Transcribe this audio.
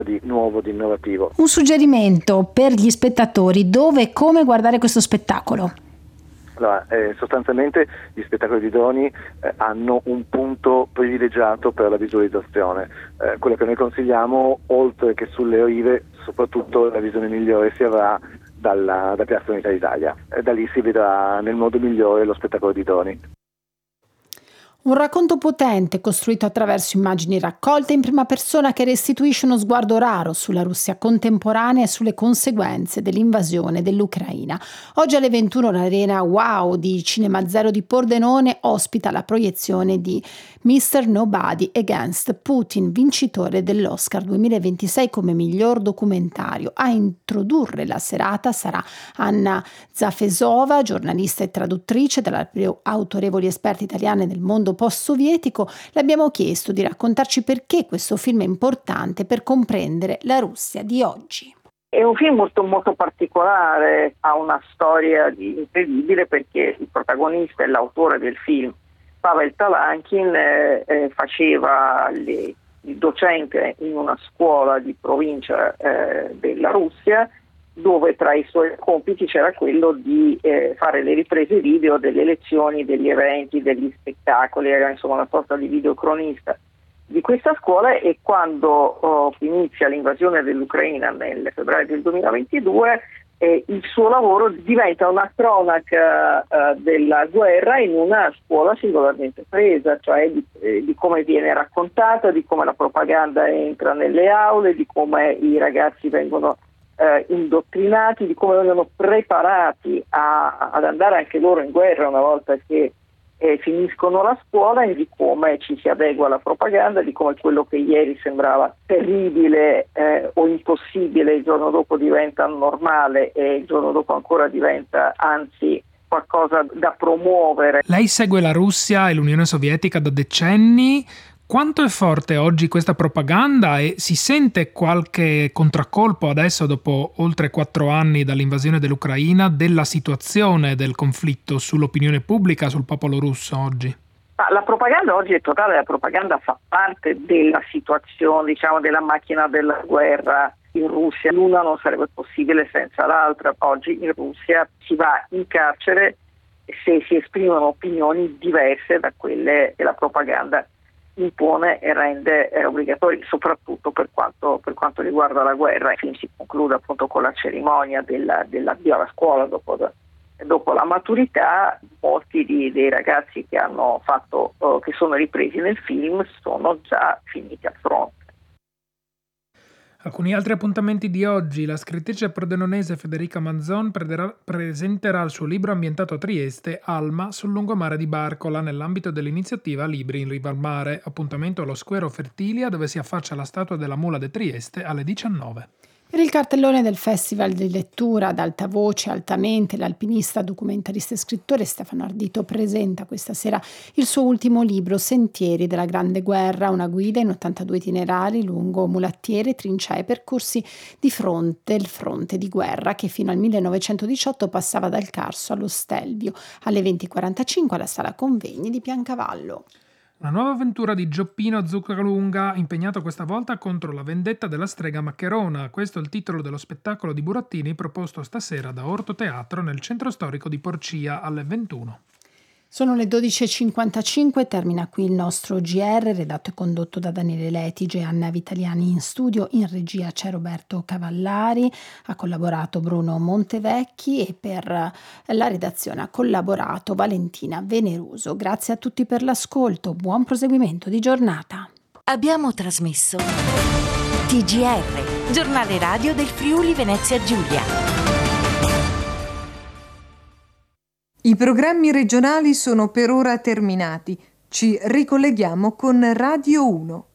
di nuovo, di innovativo. Un suggerimento per gli spettatori: dove e come guardare questo spettacolo? Allora, sostanzialmente gli spettacoli di Doni hanno un punto privilegiato per la visualizzazione. Quello che noi consigliamo, oltre che sulle rive, soprattutto la visione migliore si avrà da Piazza Unità d'Italia. Da lì si vedrà nel modo migliore lo spettacolo di Doni. Un racconto potente costruito attraverso immagini raccolte in prima persona che restituisce uno sguardo raro sulla Russia contemporanea e sulle conseguenze dell'invasione dell'Ucraina. Oggi alle 21 l'Arena Wow di Cinema Zero di Pordenone ospita la proiezione di Mr. Nobody Against Putin, vincitore dell'Oscar 2026 come miglior documentario. A introdurre la serata sarà Anna Zafesova, giornalista e traduttrice tra le più autorevoli esperte italiane del mondo post-sovietico. Le abbiamo chiesto di raccontarci perché questo film è importante per comprendere la Russia di oggi. È un film molto molto particolare, ha una storia incredibile perché il protagonista e l'autore del film, Pavel Talankin, faceva il docente in una scuola di provincia della Russia, dove tra i suoi compiti c'era quello di fare le riprese video delle lezioni, degli eventi, degli spettacoli, era insomma una sorta di videocronista di questa scuola. E quando inizia l'invasione dell'Ucraina nel febbraio del 2022, il suo lavoro diventa una cronaca della guerra in una scuola singolarmente presa, cioè di come viene raccontata, di come la propaganda entra nelle aule, di come i ragazzi vengono indottrinati, di come vengono preparati ad andare anche loro in guerra una volta che finiscono la scuola, e di come ci si adegua alla propaganda, di come quello che ieri sembrava terribile o impossibile il giorno dopo diventa normale e il giorno dopo ancora diventa anzi qualcosa da promuovere. Lei segue la Russia e l'Unione Sovietica da decenni. Quanto è forte oggi questa propaganda e si sente qualche contraccolpo adesso, dopo oltre 4 anni dall'invasione dell'Ucraina, della situazione del conflitto sull'opinione pubblica, sul popolo russo oggi? La propaganda oggi è totale, la propaganda fa parte della situazione, diciamo, della macchina della guerra in Russia. L'una non sarebbe possibile senza l'altra. Oggi in Russia si va in carcere se si esprimono opinioni diverse da quelle che la propaganda impone e rende obbligatori, soprattutto per quanto riguarda la guerra. Il film si conclude appunto con la cerimonia dell'addio alla scuola dopo la maturità. Molti dei ragazzi che hanno fatto che sono ripresi nel film sono già finiti a fronte. Alcuni altri appuntamenti di oggi: la scrittrice pordenonese Federica Manzon presenterà il suo libro ambientato a Trieste, Alma sul lungomare di Barcola, nell'ambito dell'iniziativa Libri in riva al mare. Appuntamento allo Square Fertilia, dove si affaccia la statua della Mula de Trieste alle 19. Per il cartellone del Festival di lettura ad alta voce, altamente, l'alpinista, documentarista e scrittore Stefano Ardito presenta questa sera il suo ultimo libro, Sentieri della Grande Guerra, una guida in 82 itinerari lungo mulattiere, trincee e percorsi di il fronte di guerra che fino al 1918 passava dal Carso allo Stelvio, alle 20:45 alla Sala Convegni di Piancavallo. Una nuova avventura di Gioppino Zuccalunga, impegnato questa volta contro la vendetta della strega Maccherona. Questo è il titolo dello spettacolo di Burattini proposto stasera da Orto Teatro nel centro storico di Porcia alle 21. Sono le 12:55, termina qui il nostro GR, redatto e condotto da Daniele Letige e Anna Vitaliani in studio. In regia c'è Roberto Cavallari, ha collaborato Bruno Montevecchi e per la redazione ha collaborato Valentina Veneruso. Grazie a tutti per l'ascolto, buon proseguimento di giornata. Abbiamo trasmesso TGR, giornale radio del Friuli Venezia Giulia. I programmi regionali sono per ora terminati. Ci ricolleghiamo con Radio 1.